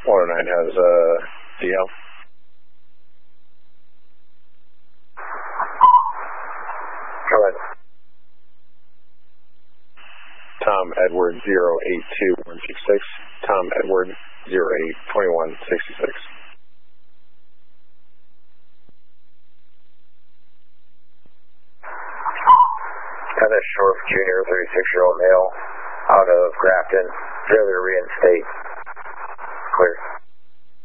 109 has DL. Go ahead. Tom Edward 082166. Tom Edward 082166. Kenneth Shorf Jr., 36-year-old male, out of Grafton, failure to reinstate. Clear.